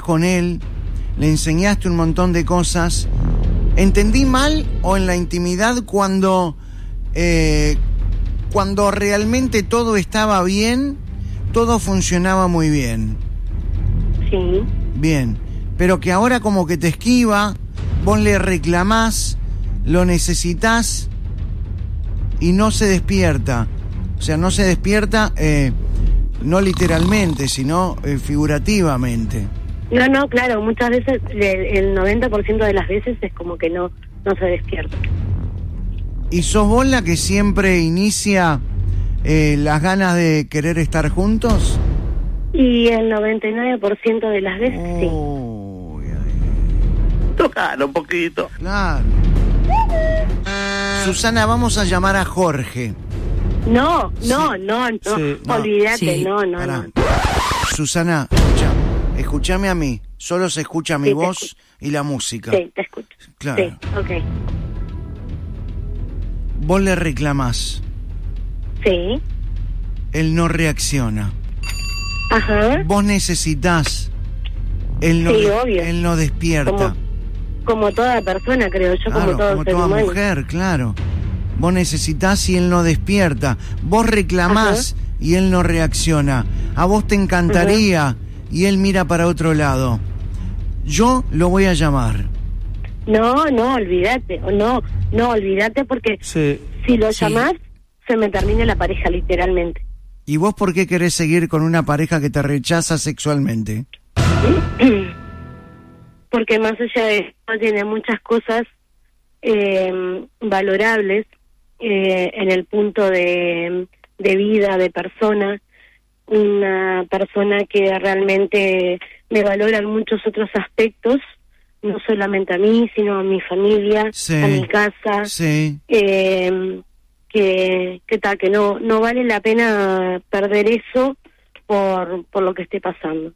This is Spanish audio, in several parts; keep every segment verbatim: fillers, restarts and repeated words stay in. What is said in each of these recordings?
con él, le enseñaste un montón de cosas. ¿Entendí mal o en la intimidad cuando, eh, cuando realmente todo estaba bien, todo funcionaba muy bien? Sí. Bien, pero que ahora como que te esquiva, vos le reclamás, lo necesitás y no se despierta. O sea, no se despierta, eh, no literalmente, sino eh, figurativamente. No, no, claro, muchas veces, el, el noventa por ciento de las veces es como que no, no se despierta. ¿Y sos vos la que siempre inicia eh, las ganas de querer estar juntos? Y el noventa y nueve por ciento de las veces, oh, sí. Tocalo un poquito. Claro. Susana, vamos a llamar a Jorge. No, Sí. no, no, no, Sí, no, olvídate, sí, no, no, pará. no. Susana, escucha, escúchame a mí. Solo se escucha mi Sí, te voz escucho. y la música. Sí, te escucho. Claro. Sí, ok. Vos le reclamás. Sí, Él no reacciona. ajá, Vos necesitás. Él no, Sí, de- obvio. él no despierta. como, como toda persona, creo yo, Claro, como todo como ser toda humano. mujer, claro. Vos necesitás y él no despierta. Vos reclamás Ajá. y él no reacciona. A vos te encantaría y él mira para otro lado. Yo lo voy a llamar. No, no, olvídate, o no, no, olvídate porque Sí. si lo Sí. llamás, se me termina la pareja, literalmente. ¿Y vos por qué querés seguir con una pareja que te rechaza sexualmente? Porque más allá de eso, tiene muchas cosas eh, valorables eh, en el punto de, de vida, de persona. Una persona que realmente me valora en muchos otros aspectos, no solamente a mí, sino a mi familia, Sí. a mi casa. Sí. Eh, que que tal que no no vale la pena perder eso por por lo que esté pasando.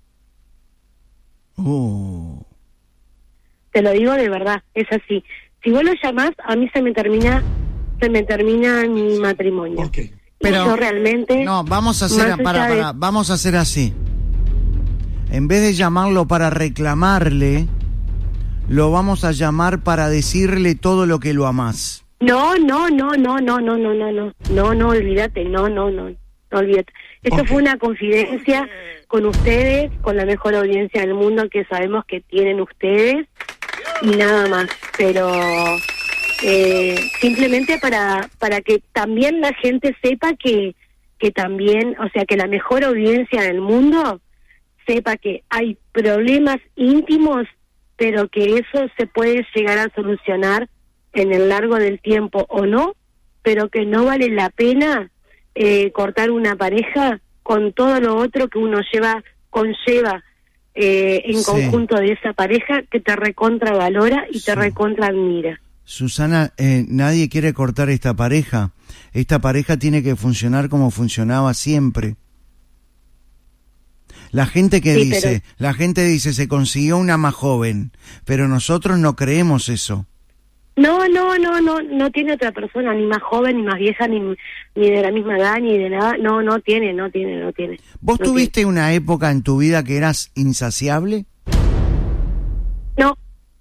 Uh. Te lo digo de verdad, es así. Si vos lo llamás, a mí se me termina se me termina mi matrimonio. Okay. Pero- yo realmente No, vamos a hacer, más para, allá de- para, vamos a hacer así. En vez de llamarlo para reclamarle, lo vamos a llamar para decirle todo lo que lo amás. No, no, no, no, no, no, no, no, no, no, no, olvídate, no, no, no, no olvídate. Esto Okay. fue una confidencia con ustedes, con la mejor audiencia del mundo que sabemos que tienen ustedes y nada más. Pero eh, simplemente para para que también la gente sepa que que también, o sea, que la mejor audiencia del mundo sepa que hay problemas íntimos, pero que eso se puede llegar a solucionar en el largo del tiempo o no, pero que no vale la pena eh, cortar una pareja con todo lo otro que uno lleva conlleva eh, en Sí. conjunto de esa pareja que te recontra valora y te Sí. recontra admira. Susana, eh, nadie quiere cortar esta pareja. Esta pareja tiene que funcionar como funcionaba siempre. La gente que Sí, dice, pero- la gente dice se consiguió una más joven, pero nosotros no creemos eso. No, no, no, no, no tiene otra persona, ni más joven, ni más vieja, ni, ni de la misma edad, ni de nada. No, no tiene, no tiene, no tiene. ¿Vos No tuviste una época en tu vida que eras insaciable? No,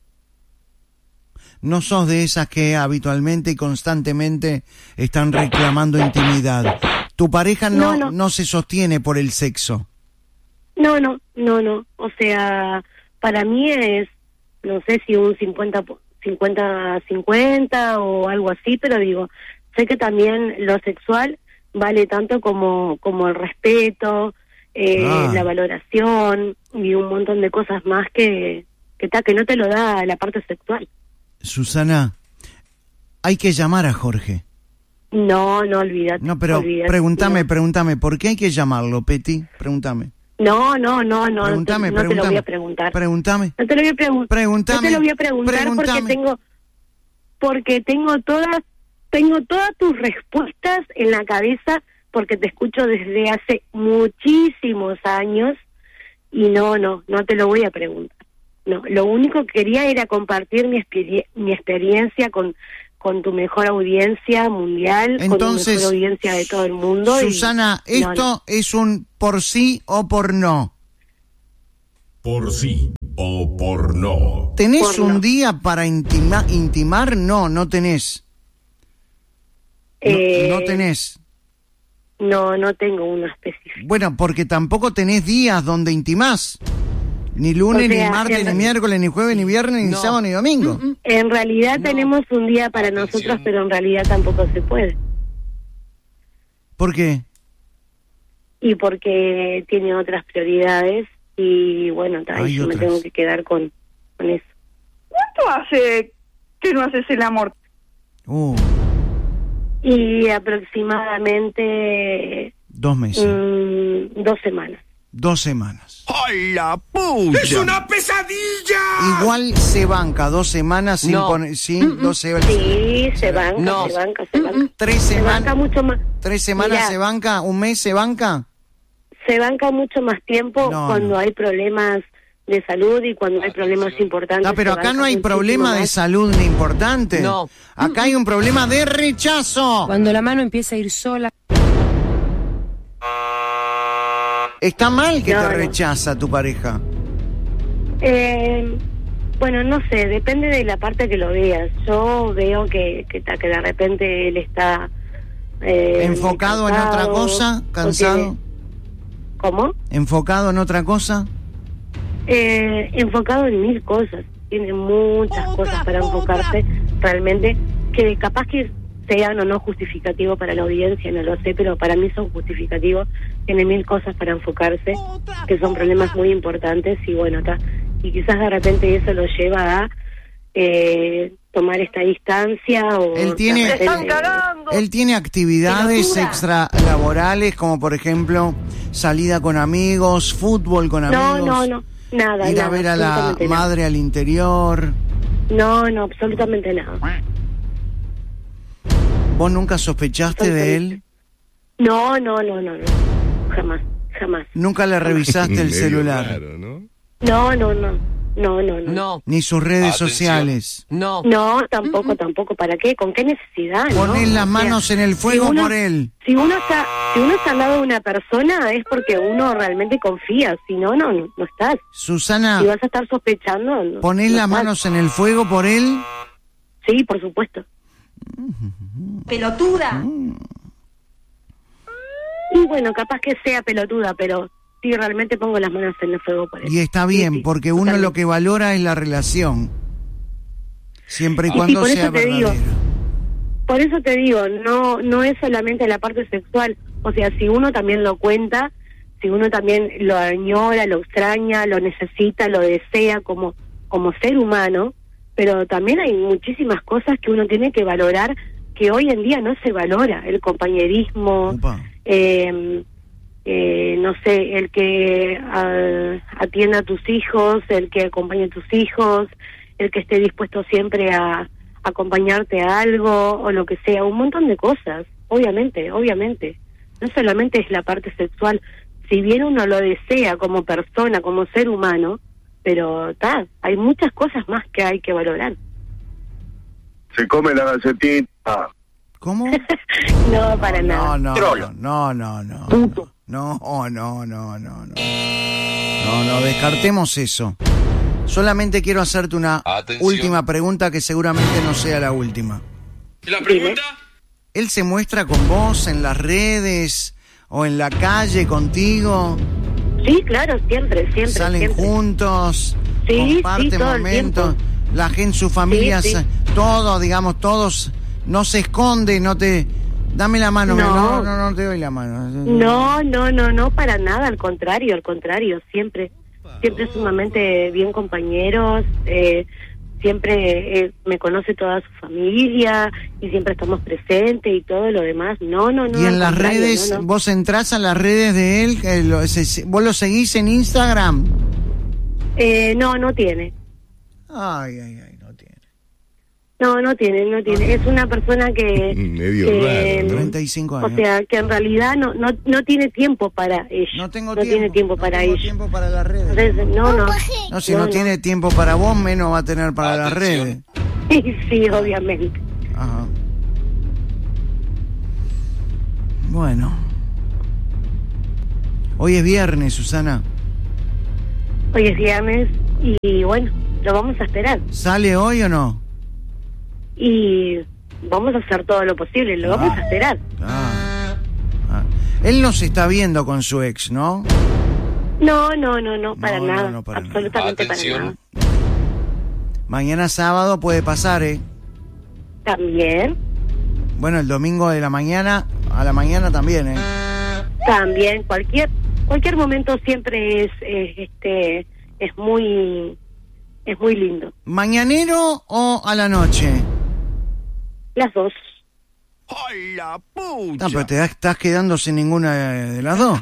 No sos de esas que habitualmente y constantemente están reclamando intimidad. Tu pareja no, No, no. no se sostiene por el sexo. no, no, no, no. O sea, para mí es, no sé si un cincuenta cincuenta o algo así, pero digo, sé que también lo sexual vale tanto como como el respeto, eh, Ah. la valoración y un montón de cosas más que que, ta, que no te lo da la parte sexual. Susana, hay que llamar a Jorge. No, no olvídate. No, pero olvídate, pregúntame, no. pregúntame, ¿por qué hay que llamarlo, Peti? Pregúntame. No, no, no, no, Pregúntame, no te, no te lo voy pregúntame. a preguntar. Pregúntame. No te lo voy a preguntar. Pregúntame. No te lo voy a preguntar Pregúntame. porque tengo porque tengo todas tengo todas tus respuestas en la cabeza porque te escucho desde hace muchísimos años y no, no, no te lo voy a preguntar. No, lo único que quería era compartir mi experie- mi experiencia con con tu mejor audiencia mundial, con tu Entonces, mejor audiencia de todo el mundo. y- Susana, no, ¿esto no. es un por sí o por no? Por sí. o porno? ¿Tenés Porno. un día para intima, intimar? No, no tenés. No, Eh, no tenés. No, no tengo uno específico. Bueno, porque tampoco tenés días donde intimás. Ni lunes, O sea, ni martes, en- ni miércoles, ni jueves, ni viernes, ni No. sábado, ni domingo. En realidad tenemos un día para Atención. nosotros, pero en realidad tampoco se puede. ¿Por qué? Y porque tiene otras prioridades y bueno, ta, Hay yo otras. me tengo que quedar con, con eso. ¿Cuánto hace que no haces el amor? Uh, Y aproximadamente dos meses. mm, dos semanas. Dos semanas. ¡Ay, la pucha! ¡Es una pesadilla! Igual se banca dos semanas sin No. poner... Sí, dos se Sí, se banca, No. se banca, se banca. Tres Se banca semanas. mucho más. ¿Tres semanas Mirá, se banca? ¿Un mes se banca? se banca mucho más tiempo No, cuando no. hay problemas de salud y cuando hay problemas importantes. Ah, pero se acá banca no hay muchísimo problema de más. salud ni importante. No. Acá hay un problema de rechazo. Cuando la mano empieza a ir sola. Está mal que No, te no. rechaza tu pareja. Eh, bueno, no sé, depende de la parte que lo veas. Yo veo que, que, ta- que de repente él está... eh, ¿Enfocado en otra cansado, cosa? o ¿Cansado? tiene- ¿Cómo? ¿Enfocado en otra cosa? Eh, enfocado en mil cosas. Tiene muchas cosas para enfocarse realmente, que capaz que sean o no justificativos para la audiencia, no lo sé, pero para mí son justificativos. Tiene mil cosas para enfocarse, que son problemas muy importantes y bueno, está. Y quizás de repente eso lo lleva a eh, tomar esta distancia o... Él tiene- de ¡Te están repente- cagando! Él tiene actividades Pelotuda. extralaborales, como por ejemplo salida con amigos, fútbol con No, amigos, no, no, nada, ir a nada, ver a la absolutamente nada. madre al interior. No, no, absolutamente nada. ¿Vos nunca sospechaste de él? No, no, no, no, no, jamás, jamás. ¿Nunca le revisaste el Medio celular? raro, ¿no? No, no, no, no, no, no. No, Ni sus redes Atención. sociales. no. No, tampoco, tampoco. ¿Para qué? ¿Con qué necesidad? no? Ponés O las sea, manos en el fuego si uno- por él. Si uno está, si uno está al lado de una persona es porque uno realmente confía. Si no, no, no, no estás. Susana, Si vas a estar sospechando, no, ¿ponés no las estás. manos en el fuego por él? Sí, por supuesto. ¡Pelotuda! Y bueno, capaz que sea pelotuda, pero sí realmente pongo las manos en el fuego por él. Y está Sí, bien, sí, porque uno totalmente. lo que valora es la relación. Siempre y Y sí, cuando por eso sea te digo. verdadera. Por eso te digo, no no es solamente la parte sexual, o sea, si uno también lo cuenta, si uno también lo añora, lo extraña, lo necesita, lo desea como como ser humano, pero también hay muchísimas cosas que uno tiene que valorar que hoy en día no se valora, el compañerismo, Upa. eh, eh, no sé, el que ah, atienda a tus hijos, el que acompañe a tus hijos, el que esté dispuesto siempre a acompañarte a algo o lo que sea, un montón de cosas, obviamente, obviamente. No solamente es la parte sexual, si bien uno lo desea como persona, como ser humano, pero ta, hay muchas cosas más que hay que valorar. Se come la galletita. ¿Cómo? No, para nada. No, no, Trolo. no, no, no. No, no, no, no, no. No, no, descartemos eso. Solamente quiero hacerte una Atención. última pregunta que seguramente no sea la última. ¿Y la pregunta? ¿Él se muestra con vos en las redes o en la calle contigo? Sí, claro, siempre, siempre. ¿Salen siempre. juntos? Sí, ¿Comparten sí, todo el momentos? tiempo. La gente, su familia, Sí, sí. sa- todos, digamos, todos, no se esconde, no te... Dame la mano, No. no, no, no te doy la mano. No, no, no, no, para nada, al contrario, al contrario, siempre, siempre sumamente bien compañeros, eh, siempre eh, me conoce toda su familia y siempre estamos presentes y todo lo demás. No, no, no. Y en al las contrario, redes, no, no. vos entrás a las redes de él, que lo- se- se- vos lo seguís en Instagram. Eh, no, no tiene. Ay, ay, ay, no tiene. No, no tiene, no tiene. Es una persona que... Medio que, raro, ¿no? treinta y cinco O años. sea, que en realidad no no, no tiene tiempo para ello. no tengo no tiempo. tiene tiempo no para tengo ello. tiempo para las redes. Entonces, no, no. No, si no, tiene tiempo para vos, menos va a tener para las Atención. redes. Sí, obviamente. Ajá. Bueno. Hoy es viernes, Susana. Hoy es viernes. y bueno, lo vamos a esperar. ¿Sale hoy o no? Y vamos a hacer todo lo posible, lo Ah. vamos a esperar. Ah. Ah. Él no se está viendo con su ex, ¿no? No, no, no, no, para No, no, nada, no, para absolutamente Atención. para nada. Mañana sábado puede pasar, ¿eh? También, Bueno, el domingo de la mañana, a la mañana también, ¿eh? también, cualquier cualquier momento siempre es, es este es muy es muy lindo. ¿Mañanero o a la noche? Las dos. No, pero te estás quedando sin ninguna de las dos.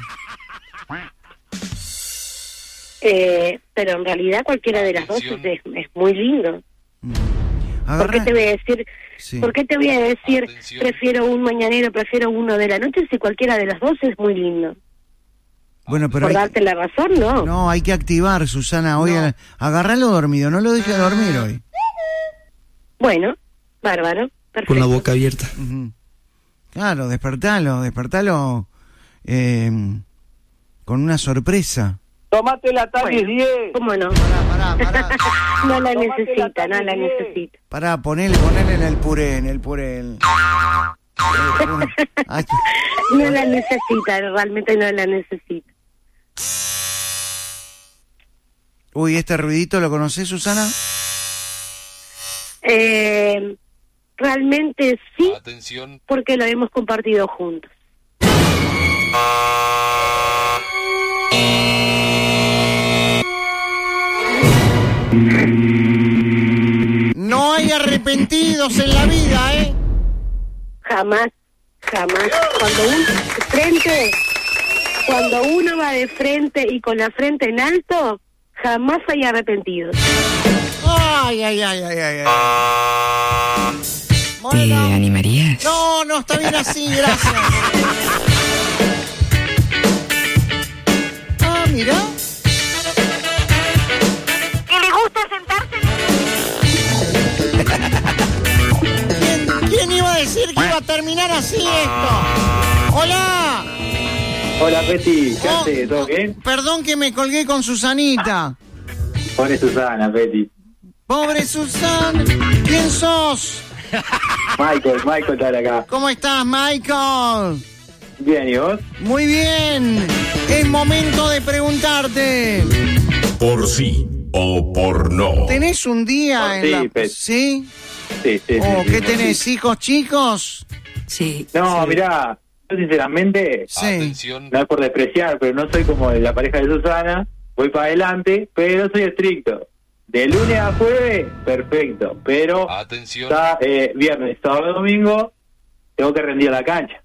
Eh, pero en realidad cualquiera de las dos Atención. es, es muy lindo. ¿Por Agarra- qué te voy a decir? Sí. ¿Por qué te voy a decir Atención. prefiero un mañanero, prefiero uno de la noche si cualquiera de las dos es muy lindo? Bueno, pero Por hay, darte la razón, no. no, hay que activar, Susana. Hoy No. a- agarralo dormido, no lo dejes dormir hoy. Bueno, bárbaro, perfecto. Con la boca abierta. Ujú. Claro, despertalo, despertalo eh, con una sorpresa. Tomate la Tali Bueno. diez. ¿Cómo no? Pará, pará, pará. No la Tomate necesita, la no la Tali diez. necesita. Pará, ponele, ponele en el puré, en el puré. el- Ay, No la necesita, realmente no la necesita. uy, ¿este ruidito lo conocés, Susana? Eh, realmente sí, Atención. porque lo hemos compartido juntos. No hay arrepentidos en la vida, ¿eh? Jamás, jamás. Cuando uno va de frente, cuando uno va de frente y con la frente en alto, jamás hay arrepentidos. Ay, ay, ay, ay, ay. ay. ¿Te Bueno, animarías? no, no, está bien así, gracias. Ah, mira. ¿Y le gusta sentarse? ¿Quién, quién iba a decir que iba a terminar así esto? Hola. Hola, Peti. ¿Qué Oh, haces? ¿Todo oh, bien? Perdón que me colgué con Susanita. Pone Susana, Peti. Pobre Susana. ¿Quién sos? Michael, Michael está acá. ¿Cómo estás, Michael? Bien, ¿y vos? Muy bien. Es momento de preguntarte. Por sí o por no. ¿Tenés un día Por en sí, la... Pet. ¿Sí? Sí, sí, sí. ¿O sí, qué sí. tenés? ¿Hijos chicos? Sí. No, sí. mirá, yo sinceramente, Sí. Atención. no es por despreciar, pero no soy como la pareja de Susana. Voy para adelante, pero soy estricto. De lunes a jueves, perfecto. Pero Atención. está, eh, viernes, sábado, domingo, tengo que rendir a la cancha.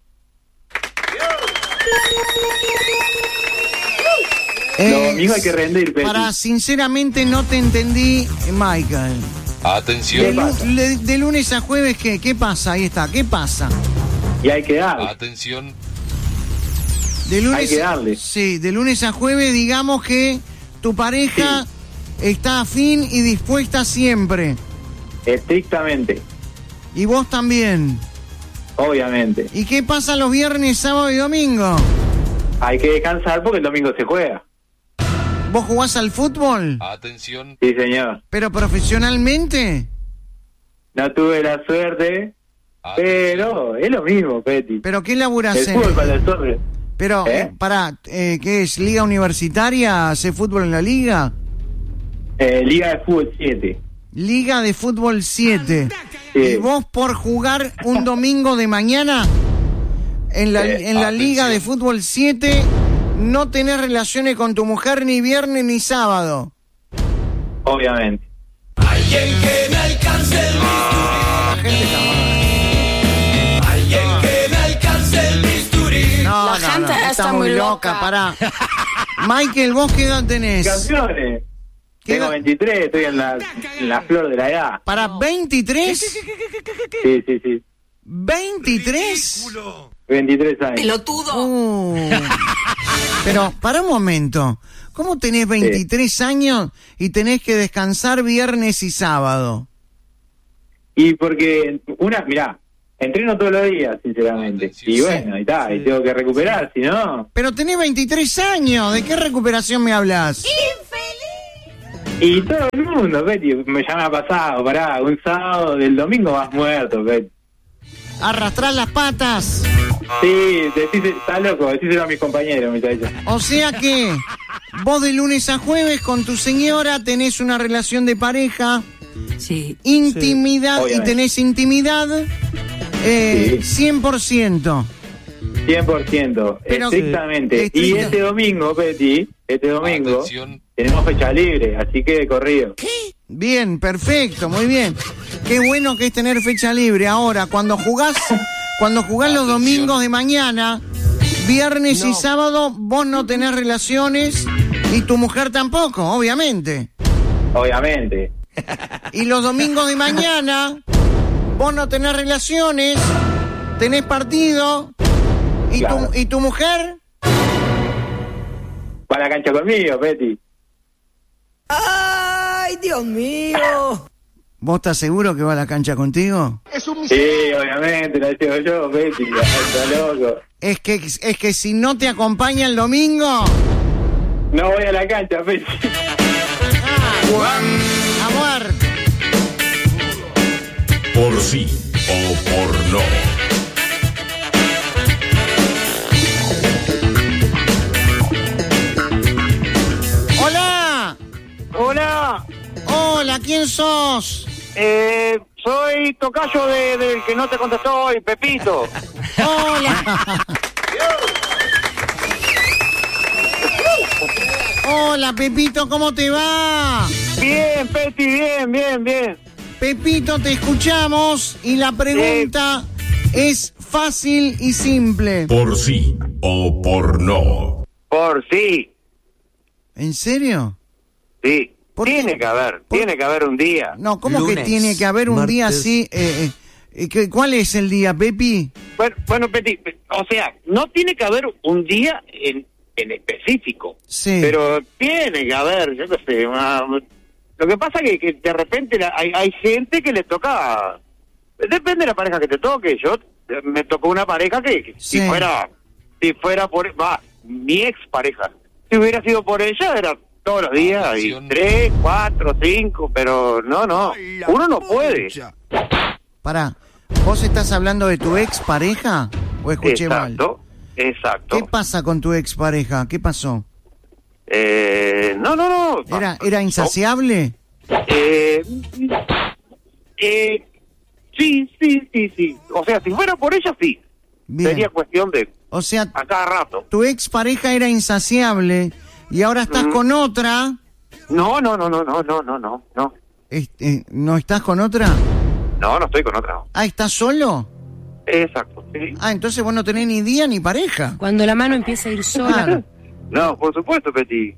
Eh, Domingo hay que rendir, Peti. Para, sinceramente no te entendí, Michael. De, Atención. lu- le- de lunes a jueves, ¿qué? ¿Qué pasa? Ahí está, ¿qué pasa? Y hay que dar. Atención. De lunes, Hay que darle. Sí, de lunes a jueves, digamos que tu pareja está afín y dispuesta siempre. Estrictamente, Y vos también. obviamente. ¿Y qué pasa los viernes, sábado y domingo? Hay que descansar porque el domingo se juega. ¿Vos jugás al fútbol? Atención. Sí, señor. ¿Pero profesionalmente? No tuve la suerte, pero es lo mismo, Peti. ¿Pero qué laburás El en? fútbol para el sorre. Pero, ¿Eh? eh, pará, eh, ¿qué es? ¿Liga universitaria? ¿Hace fútbol en la liga? Eh, Liga de Fútbol siete. Liga de Fútbol siete. Sí. ¿Y vos por jugar un domingo de mañana en la, Eh, en la atención. Liga de Fútbol siete no tenés relaciones con tu mujer ni viernes ni sábado? Obviamente. La gente está mal. No, La no, gente no, está muy loca. pará. Michael, ¿vos qué edad tenés? Campeones. ¿Qué Tengo edad? veintitrés, estoy en la, en la flor de la edad. ¿Para veintitrés? Sí, sí, sí. ¿veintitrés? veintitrés años. Pelotudo. Uh. Pero, para un momento, ¿cómo tenés veintitrés años y tenés que descansar viernes y sábado? Y porque, una, mirá, entreno todos los días, sinceramente. Atención. Y bueno, ahí está, y tengo que recuperar, si no... Pero tenés veintitrés años, ¿de qué recuperación me hablas? Y todo el mundo, Betty, me llama pasado, pará, un sábado del domingo vas muerto, Betty. Arrastrar las patas. Sí, decís, está loco, decíselo a mis compañeros, muchachos. O sea que vos de lunes a jueves con tu señora tenés una relación de pareja, Sí. intimidad, Sí. y tenés intimidad eh, Sí. cien por ciento. cien por ciento, Pero- estrictamente. Sí, Y estricta- este domingo, Betty, este domingo, Atención. tenemos fecha libre, así que de corrido. Bien, perfecto, muy bien. Qué bueno que es tener fecha libre. Ahora, cuando jugás, cuando jugás los domingos de mañana, viernes y sábado, vos no tenés relaciones y tu mujer tampoco, obviamente. Obviamente. Y los domingos de mañana, vos no tenés relaciones, tenés partido y, Claro. tu, y tu mujer. Va a la cancha conmigo, Betty. ¡Ay, Dios mío! ¿Vos estás seguro que va a la cancha contigo? Sí, obviamente, lo digo yo, Betty. Está loco. Es que, es que si no te acompaña el domingo, No voy a la cancha, Betty. a muerte. Por sí o por no. ¡Hola! Hola, ¡Hola! ¿Quién sos? eh, soy tocayo de- del que no te contestó hoy, Pepito. ¡Hola! Hola, Pepito, ¿cómo te va? Bien, Peti, bien, bien, bien. Pepito, te escuchamos y la pregunta es fácil y simple. Por sí o por no. Por sí, ¿En serio? sí. ¿Por Tiene qué? que haber, ¿Por- tiene que haber un día. No, ¿cómo que Lunes, tiene que haber un día martes. así? Eh, eh, eh, ¿qué- ¿Cuál es el día, Pepi? Bueno, bueno, Peti, o sea, no tiene que haber un día en, en específico. Sí. Pero tiene que haber, yo qué sé, una- lo que pasa es que, que de repente la- hay, hay gente que le toca, depende de la pareja que te toque. Yo eh, me tocó una pareja que, que si Sí. fuera, si fuera por, va, mi ex pareja, si hubiera sido por ella era todos los días y Atención. tres, cuatro, cinco, pero no, no, uno no puede. Pará, ¿vos estás hablando de tu ex pareja? ¿O escuché mal? Exacto, exacto. ¿Qué pasa con tu ex pareja? ¿Qué pasó? Eh, no, no, no. ¿Era, era insaciable? Eh, eh, sí, sí, sí, sí. O sea, si fuera por ella, sí. Bien. Sería cuestión de O sea, a cada rato. tu ex pareja era insaciable y ahora estás Ujú. con otra. No, no, no, no, no, no, no, no, no. Este, ¿no estás con otra? No, no estoy con otra. Ah, ¿estás solo? Exacto, sí. Ah, entonces vos no tenés ni día ni pareja. Cuando la mano empieza a ir sola. Claro. No, por supuesto, Peti.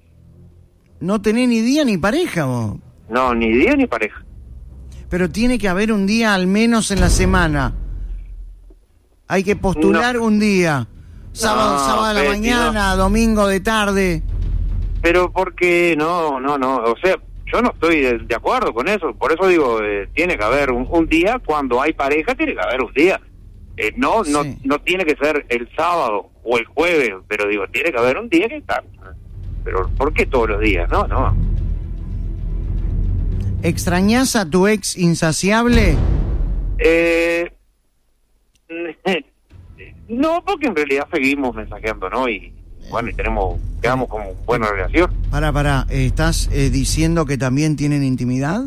No tenés ni día ni pareja vos. No, ni día ni pareja. Pero tiene que haber un día al menos en la semana. Hay que postular No. un día. Sábado, No, sábado a la Betty, mañana, domingo de tarde. Pero porque no, no, no. O sea, yo no estoy de, de acuerdo con eso. Por eso digo, eh, tiene que haber un, un día, cuando hay pareja, tiene que haber un día. Eh, no, no, Sí. no tiene que ser el sábado o el jueves, pero digo, tiene que haber un día que está. Pero ¿por qué todos los días? No, no. ¿Extrañás a tu ex insaciable? Eh, no, porque en realidad seguimos mensajeando, ¿no? Y bueno, y tenemos, quedamos como buena relación. Para, para, ¿estás eh, diciendo que también tienen intimidad?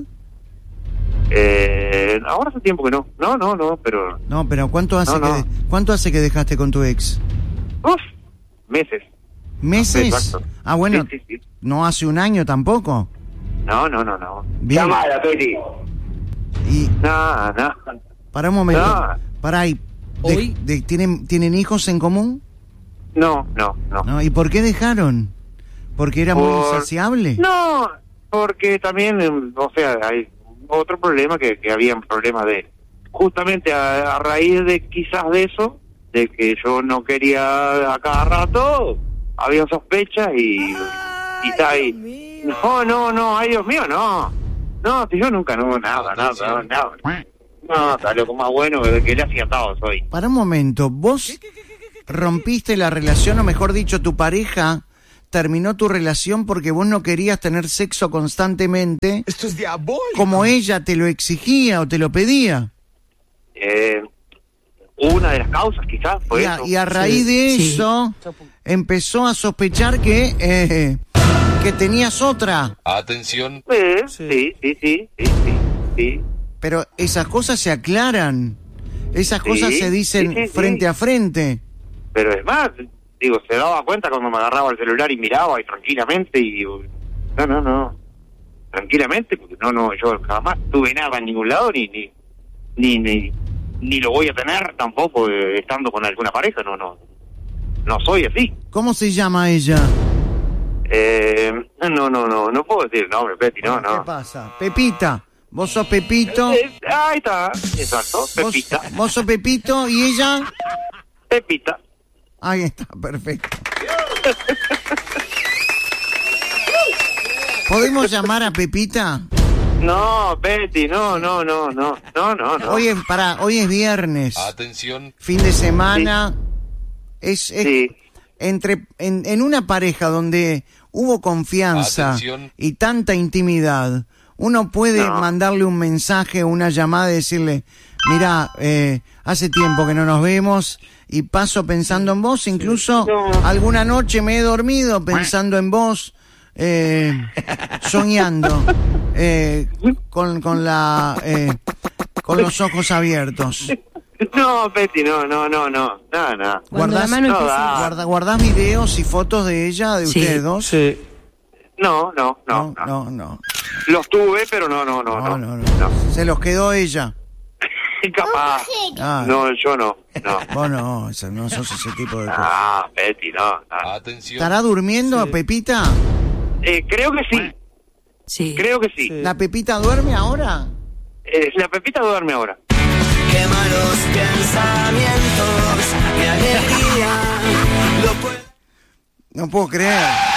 Eh, ahora hace tiempo que no. No, no, no, pero... No, pero ¿cuánto hace, No, no. Que, ¿cuánto hace que dejaste con tu ex? Uf, meses. ¿Meses? Exacto. Ah, bueno, Sí, sí, sí. no hace un año tampoco. No, no, no, no. Bien. Llamada, Peli. Y No, no. para un momento, No. para ahí. Hoy- ¿tienen, ¿Tienen hijos en común? No, no, no. ¿No? ¿Y por qué dejaron? ¿Porque era muy Por- insaciable? No, porque también, em, o sea, hay otro problema que, que había un problema de, justamente a, a raíz de quizás de eso, de que yo no quería a cada rato, había sospechas y, y está ahí. No, no, no, ay Dios mío, no. No, si yo nunca, no, nada, nada, nada. No, está loco, más bueno que, que le hacía todo soy. Para un momento, vos rompiste la relación, o mejor dicho, tu pareja terminó tu relación porque vos no querías tener sexo constantemente. Esto es diabólico. Como ella te lo exigía o te lo pedía. Eh, una de las causas quizás fue y a, eso. Y a raíz Sí, de sí. eso, empezó a sospechar que, eh, que tenías otra. Atención. Eh, sí, sí, sí, sí, sí, sí. Pero esas cosas se aclaran. Esas Sí, cosas se dicen sí, sí, sí. frente a frente. Pero es más, digo, se daba cuenta cuando me agarraba el celular y miraba y tranquilamente y digo, no, no, no, tranquilamente, porque no, no, yo jamás tuve nada en ningún lado ni ni ni ni, ni lo voy a tener tampoco eh, estando con alguna pareja, no, no, no soy así. ¿Cómo se llama ella? Eh, no, no, no, no puedo decir nombre, Betty, no, ¿Qué no. pasa? Pepita. Vos sos Pepito. Eh, ahí está, exacto, Vos, Pepita, vos sos Pepito y ella. Pepita. Ahí está, perfecto. ¿Podemos llamar a Pepita? No, Betty, no, no, no, no, no, no, no. Hoy es, pará, hoy es viernes. Atención. Fin de semana. Es, es Sí. entre en, en una pareja donde hubo confianza Atención. y tanta intimidad, uno puede No. mandarle un mensaje, una llamada y decirle, mira, eh, hace tiempo que no nos vemos y paso pensando en vos, incluso No. alguna noche me he dormido pensando en vos, eh, soñando, eh, con, con la eh, con los ojos abiertos. No, Betty, no, no, no, no, no, no. Cuando la ¿Guardás, mano no, empieza... ah. guarda- ¿Guardás videos y fotos de ella, de Sí. ustedes dos? Sí. No, no, no, No, no. no, no. Los tuve, pero no, no, no, No, no. no, no. Se los quedó ella. Capaz. Ah, No, yo no, no. vos no, eso- no sos ese tipo de cosas. Ah, Betty, no, no. Atención. ¿Estará durmiendo Pepita? Eh, creo que sí, Sí. creo que sí. ¿La Pepita duerme ahora? Eh, la Pepita duerme ahora. Qué malos pensamientos, qué alegría. Lo puedo... No puedo creer.